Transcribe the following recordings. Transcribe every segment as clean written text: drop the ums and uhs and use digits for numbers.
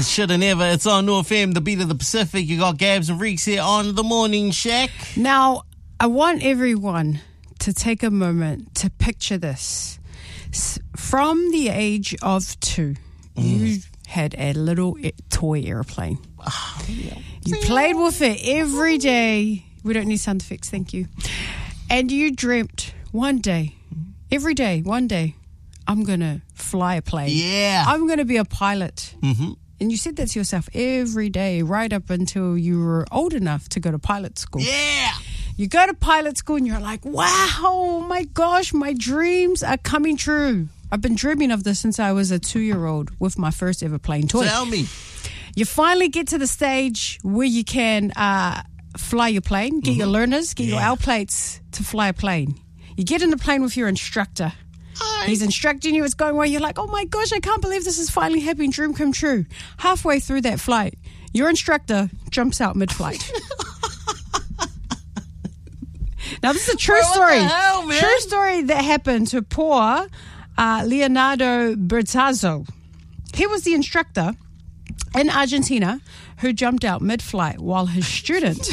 Shoulda Never. It's on New FM, the beat of the Pacific. You got Gabs and Reeks here on the Morning Shack. Now, I want everyone to take a moment to picture this. From the age of 2, you had a little toy airplane. You played with it every day. We don't need sound effects, thank you. And you dreamt one day, every day, one day, I'm going to fly a plane. Yeah. I'm going to be a pilot. Mm-hmm. And you said that to yourself every day, right up until you were old enough to go to pilot school. Yeah. You go to pilot school and you're like, wow, my gosh, my dreams are coming true. I've been dreaming of this since I was a 2-year-old with my first ever plane toy. Tell me. You finally get to the stage where you can fly your plane, get your learners, get your L plates to fly a plane. You get in the plane with your instructor. He's instructing you, it's going well. You're like, oh my gosh, I can't believe this is finally happening, dream come true. Halfway through that flight, your instructor jumps out mid-flight. Now, this is a true story. What the hell, man? True story that happened to poor Leonardo Bertazzo. He was the instructor in Argentina who jumped out mid-flight while his student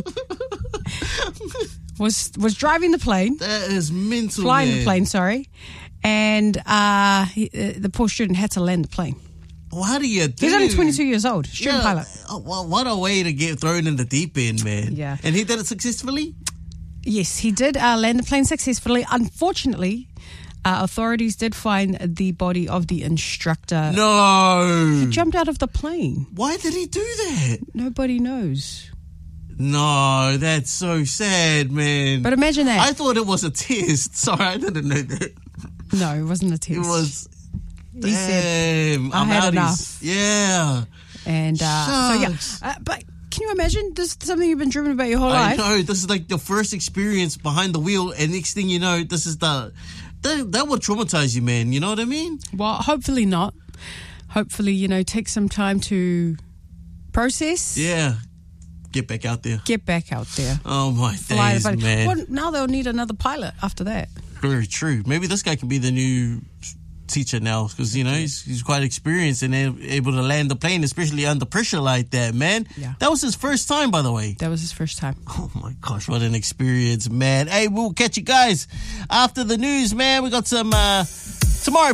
was driving the plane. That is mental, Flying man. the plane, sorry. And the poor student had to land the plane. What do you do? He's only 22 years old, student pilot. Well, what a way to get thrown in the deep end, man. Yeah. And he did it successfully? Yes, he did land the plane successfully. Unfortunately, authorities did find the body of the instructor. No. He jumped out of the plane. Why did he do that? Nobody knows. No, that's so sad, man. But imagine that. I thought it was a test. Sorry, I didn't know that. No, it wasn't a test. It was. He said, Damn, I had outies. enough. Yeah. And Shucks. but can you imagine? This is something you've been dreaming about your whole I life. know. This is like your first experience behind the wheel, and next thing you know, this is that would traumatize you, man. You know what I mean? Well, hopefully not. Hopefully, take some time to process. Yeah. Get back out there. Get back out there. Oh, my Fly days, the plane. man. Well, now they'll need another pilot after that. Very true. Maybe this guy can be the new teacher now because, he's quite experienced and able to land the plane, especially under pressure like that, man. Yeah. That was his first time, by the way. That was his first time. Oh, my gosh, what an experience, man. Hey, we'll catch you guys after the news, man. We got some tomorrow.